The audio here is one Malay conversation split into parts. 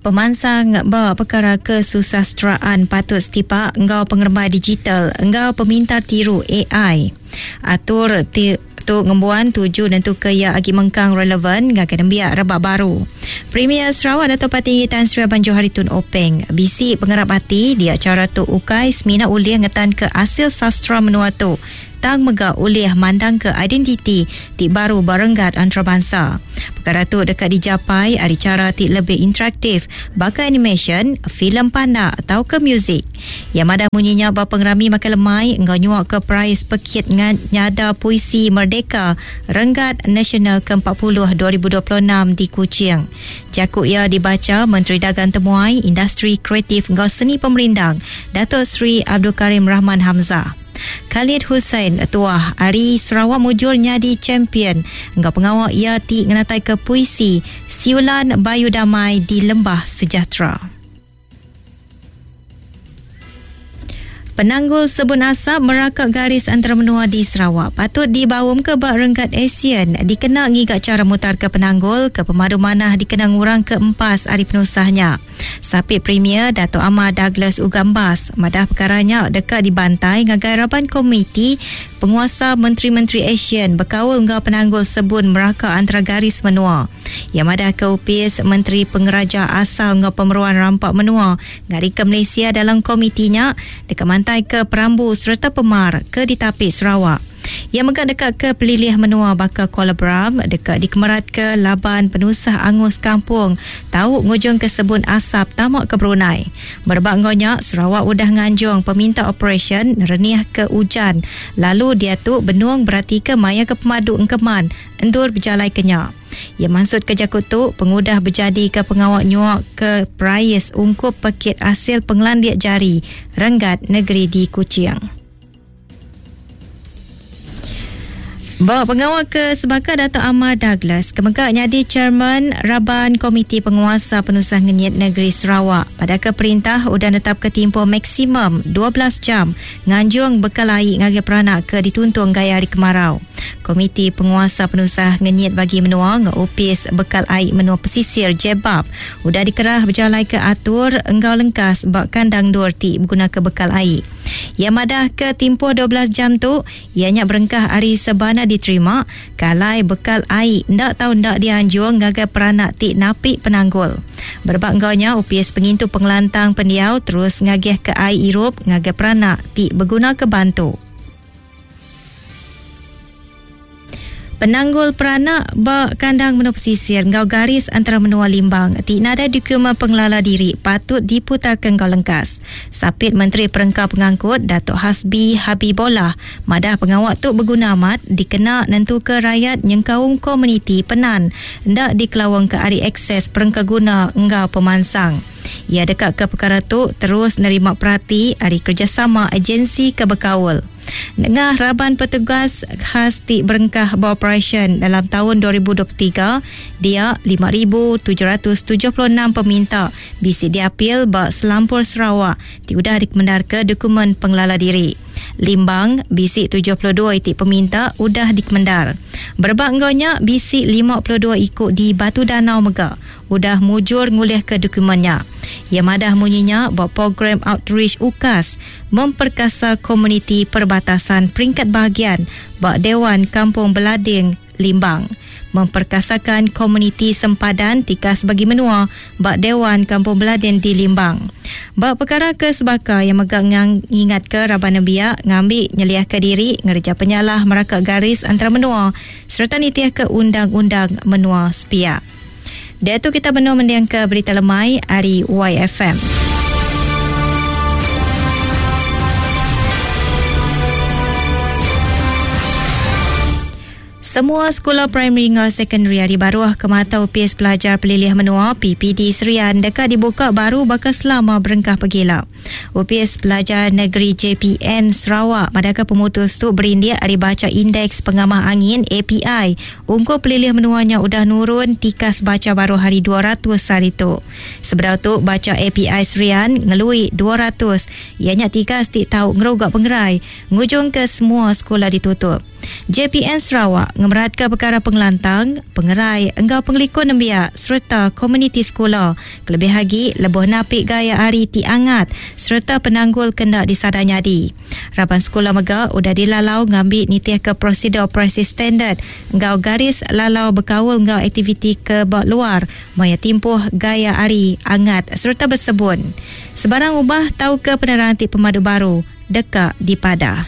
Pemansang bawa perkara kesusasteraan patut setipak engkau pengerembai digital, engkau peminta tiru AI. Atur tu ngembuan tuju dan tu kaya agi mengkang relevan ngakan biak rebak baru. Premier Sarawak Dato' Patinggi Tan Sri Abang Johari Tun Openg bisi pengerap hati di acara tu ukai semina uliah ngetan ke asil sastra menua tu tang mega uliah mandang ke identiti ti baru barenggat antarabangsa. Perkara tu dekat dijapai ada cara ti lebih interaktif baka animation, filem pandak atau ke muzik. Yang madah munyinya bapa pengerami makan lemai engkau nyuak ke prize pekit nyada puisi merdeka Renggat Nasional ke-40 2026 di Kuching. Jakuk ia dibaca Menteri Dagang Temuai Industri Kreatif engkau Seni Pemerindang Datuk Seri Abdul Karim Rahman Hamzah. Khalid Hussein Tuah Ari Sarawak mujur nyadi champion engkau pengawal ia ti ngenatai ke puisi Siulan Bayu Damai di Lembah Sejahtera. Penanggul Sebun Asap merakak garis antara menua di Sarawak patut dibawum ke bak Renggat Asian dikena ngigak cara mutar ke penanggul ke pemadu manah dikena ngurang ke empas hari penusahnya. Sapit Premier Dato' Amar Douglas Ugambas madah perkaranya dekat dibantai ngagai raban komiti penguasa Menteri-Menteri Asian berkawal ngau penanggul Sebun merakak antara garis menua. Yang madah ke upis Menteri Pengeraja Asal ngau pemeruan rampak menua ngari ke Malaysia dalam komitinya dekat mantai ke Perambu serta Pemar ke ditapik Sarawak. Yang megak dekat ke pelilih menua bakal Kuala Bram dekat di Kemerat ke Laban Penusah Angus Kampung tahu ngujung ke Sebun Asap tamak ke Brunei. Berbak ngonya Sarawak udah nganjung peminta operation reniah ke hujan lalu dia tu benuang berarti ke maya ke pemadu engkeman endur berjalai kenyak. Ia maksud ke jakut tu pengudah berjadi ke pengawak nyuak ke prize ungkup pekit hasil penglandiak jari Renggat Negeri di Kuching. Bawa pengawal ke Sebaka Dato' Amar Douglas kemegak nyadi Chairman Raban Komiti Penguasa Penusah Ngenyit Negeri Sarawak pada ke perintah udah netap ke tempoh maksimum 12 jam nganjung bekal air ngagi peranak ke dituntung gaya hari kemarau. Komiti Penguasa Penusah Ngenyit bagi menua ngupis bekal air menua pesisir Jebab udah dikerah berjalai ke atur enggau lengkas bak kandang dorti berguna ke bekal air. Yang madah ke tempoh 12 jam tu ianya berengkah hari sebana diterima kalai bekal air ndak tahu ndak dianjur ngagai peranak ti napik penanggul. Berbak ngaunya upis pengintu pengelantang pendiau terus ngagih ke air irup ngagai peranak ti berguna ke bantu. Penanggul peranak bak kandang menua pesisir ngau garis antara menua Limbang ti nada dokumen pengelala diri patut diputarkan ngau lengkas. Sapit Menteri Perengkau Pengangkut Datuk Hasbi Habibullah madah pengawak tu berguna amat dikena nentu ke rakyat nyengkaum komuniti penan ndak dikelawang ke ari akses perengkau guna ngau pemansang. Ia dekat ke perkara tu terus nerima perhati hari kerjasama agensi keberkawal. Dengan Raban Petugas Khas Ti Berengkah Beroperasi dalam tahun 2023, dia 5,776 peminta bisi diapil bak Selampur Sarawak diudah dikemendar ke dokumen pengelala diri. Limbang bisi 72 itik peminta udah dikemendar. Berbak ngonya bisi 52 ikut di Batu Danau Mega udah mujur ngulih ke dokumennya. Ia madah munyinya bahawa program outreach UKAS memperkasa komuniti perbatasan peringkat bahagian bak Dewan Kampung Belading Limbang. Memperkasakan komuniti sempadan tikas bagi menua bak Dewan Kampung Belading di Limbang. Bak perkara ke Sebaka yang megang ingat ke Raban Nebia ngambil nyeliah ke diri ngerja penyalah merakak garis antara menua serta nitiah ke undang-undang menua sepia. Dari itu kita benar mendiang ke berita lemai hari YFM. Semua sekolah primary dan secondary hari baruah ke mata upis pelajar pelilih menua PPD Serian dekat dibuka baru bakal selama berengkah pegila. Upis pelajar negeri JPN Sarawak madakah pemutus tu berindia hari baca indeks pengamah angin API ungkup pelilih menuanya udah nurun tikas baca baru hari 200 hari tu. Sebelum tu baca API Serian ngelui 200 ianya tikas tik tahu ngerogak pengerai ngujung ke semua sekolah ditutup. JPN Sarawak ngemeratkan perkara pengelantang, pengerai, enggau penglikun nembiak serta komuniti sekolah. Kelebih lagi, lebuh napik gaya ari ti angat serta penanggul kendak disadanyadi. Raban sekolah megak udah dilalau ngambil nitih ke prosedur operasi standard. Enggau garis lalau berkawal enggau aktiviti ke bawah luar, maya timpuh gaya ari angat serta bersebun. Sebarang ubah tahu ke penerangan ti pemadu baru dekat di Padah.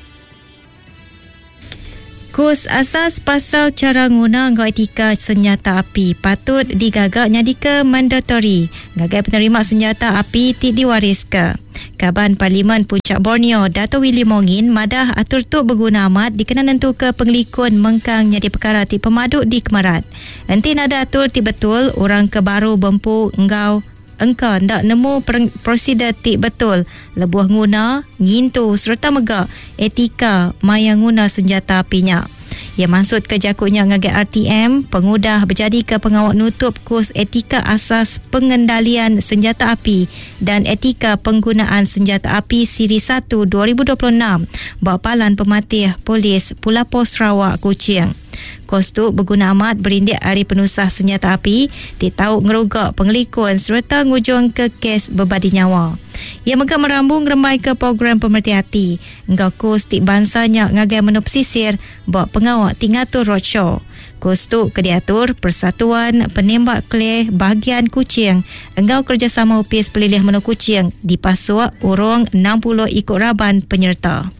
Kurs asas pasal cara guna ngau etika senjata api patut digagak nyadi ke mandatori. Gagai penerima senjata api ti diwaris ke. Kaban Parlimen Puncak Borneo Dato' Willy Mongin madah atur tu berguna amat dikena nentu ke penglikun mengkang nyadi perkara ti pemaduk di Kemarat. Nanti nada atur ti betul orang ke baru bempu engkau ndak nemu prosedur ti betul lebuh guna, ngintu serta megak etika maya guna senjata apinya. Ia maksud ke jakutnya ngagai RTM, pengudah berjadi ke pengawal nutup kurs etika asas pengendalian senjata api dan etika penggunaan senjata api Siri 1 2026 Bapalan Pematih Polis Pulapor Sarawak Kuching. Kos tu berguna amat berindik hari penusah senjata api, tahu ngerugak pengelikun serta ngujung ke kes berbadi nyawa. Ia megak merambung remai ke program pemerhati hati. Engkau kos tik bansanya ngagai menu pesisir, bawa pengawak tingatur roadshow. Kos tu kediatur Persatuan Penembak Kelih Bahagian Kuching. Engkau kerjasama upis pelilih menu Kuching di Pasuak urung 60 ikut raban penyerta.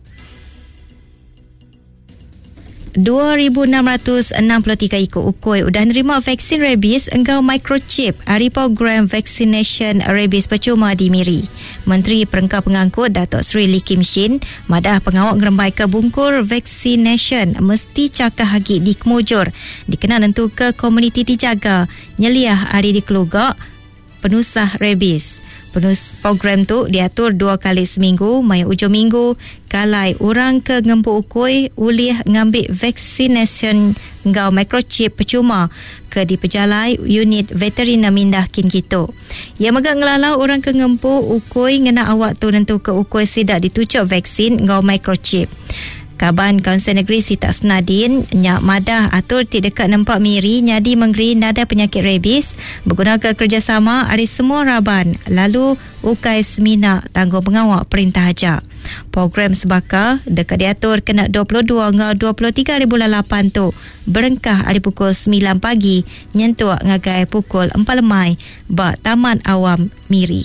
2,663 ikut ukui udah nerima vaksin rabies engkau microchip hari program vaccination rabies percuma di Miri. Menteri Perengkap Pengangkut Datuk Seri Lee Kim Shin madah pengawak ngerembai ke bungkur vaccination mesti cakah hagi di kemujur dikenal nentu ke komuniti dijaga nyeliah hari dikelugak penusah rabies. Program tu diatur 2 kali seminggu, maya ujung minggu, kalai orang ke ngempu ukui ulih ngambil vaccination ngau microchip percuma ke di pejalai unit veterina mindah kin gitu. Ia megak ngelalau orang ke ngempu ukui ngena awak tu nentu ke ukui sidak ditucuk vaksin ngau microchip. Kaban Kaunsil Negeri Siti Asnadin nyak madah atur ti dekat nempak Miri nyadi menggeri nada penyakit rabies berguna ke kerjasama hari semua raban lalu ukai semina tanggung pengawak perintah haja. Program sebaka dekat diatur kena 22 ngau 23 8 tu berengkah hari pukul 9 pagi nyentuh ngagai pukul 4 lemai bak Taman Awam Miri.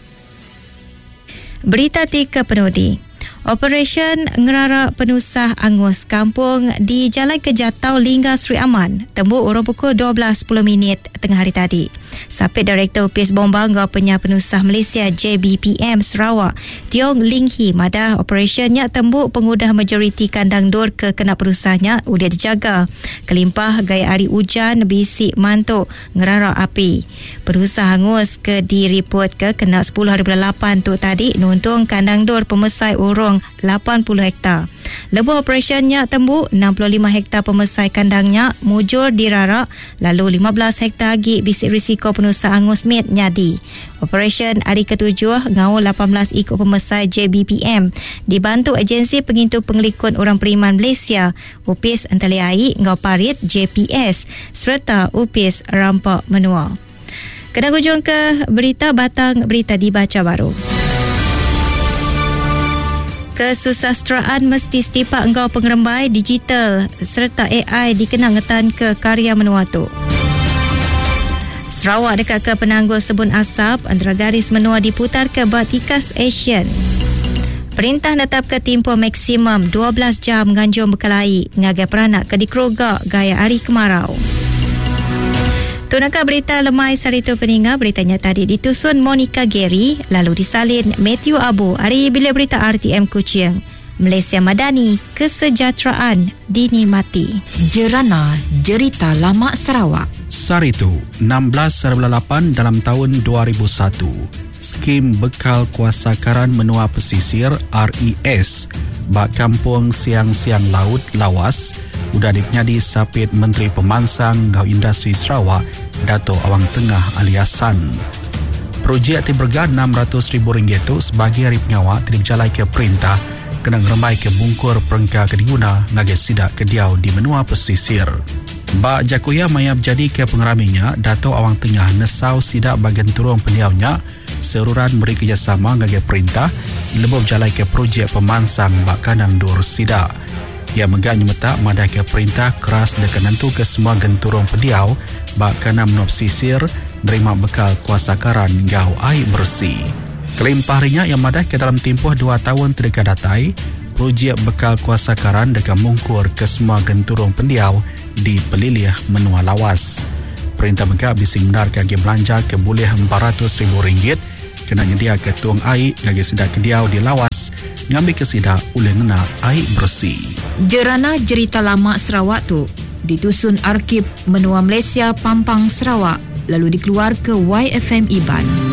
Berita tiga penudi. Operesen ngerara penusah angus kampung di Jalan Kejatau Lingga Sri Aman tembuk orang pukul 12.10 tengah hari tadi. Sapit Direktur UPS Bomba ngau penusah Malaysia JBPM Sarawak Tiong Ling Hee madah operasennya tembuk pengudah majoriti kandang dor ke kena penusahnya udah dijaga. Kelimpah gaya hari hujan bisik mantuk ngerara api. Penusah angus ke direport ke kena 10.8 tu tadi nuntung kandang dor pemesai urung 80 hektar. Lebuh operasennya tembuk 65 hektar pemesai kandangnya mujur dirarak lalu 15 hektar lagi bisik risiko penusah angus mit nyadi. Operesen hari ke-7 ngau 18 ikut pemesai JBPM dibantu agensi pengintu pengelikun orang periman Malaysia UPIS Antaliai ngau parit JPS serta UPIS Rampak Menua. Kena hujung ke berita batang berita dibaca baru. Kesusastraan mesti setipak engkau pengerembai digital serta AI dikenang ngetan ke karya menua tu. Sarawak dekat ke penanggul sebun asap antara garis menua diputar ke Batikas Asian. Perintah netap ke timpo maksimum 12 jam nganjung berkelahi ngagai peranak ke dikerogak gaya hari kemarau. Tunaka berita lemai Sarito Peninga, beritanya tadi ditusun Monica Gary, lalu disalin Matthew Abu. Hari bila berita RTM Kuching. Malaysia Madani, kesejahteraan dinikmati. Jerana Jerita Lama Sarawak. Sarito 16.8 dalam tahun 2001. Skim Bekal Kuasakaran Menua Pesisir RES bak Kampung Siang-Siang Laut Lawas udah dipenyadi sapit Menteri Pemansang Gau Industri Sarawak Dato' Awang Tengah Aliasan. Projek Tiberga RM600,000 tu sebagai hari pengawal tidak berjalai ke perintah kena ngeremai ke bungkur perengka ke diguna ngagai sidak kediau di menua pesisir. Bak Jakuya maya berjadi ke pengeraminya, Dato' Awang Tengah nesau sidak bagian turun pendiaunya seruran beri kerjasama ngagai perintah lebih berjalai ke projek pemansang bak kanang dur sidak. Ia megaknya metak madah ke perintah keras dekat nentu ke semua genturung pendiau bak kanang menua pesisir nerima bekal kuasa karan gau air bersih. Kelimpah harinya yang madah ke dalam tempoh 2 tahun terdekat datai, projek bekal kuasa karan dekat mungkur ke semua genturung pendiau di pelilih menua lawas. Perintah megak bising benar kaki belanja ke boleh RM400,000 kena nyedia ke tuang air kaki sidak kediau di lawas ngambil ke sidak oleh ngena air bersih. Jerana Cerita Lama Sarawak tu ditusun Arkib Menua Malaysia Pampang Sarawak lalu dikeluar ke YFM Iban.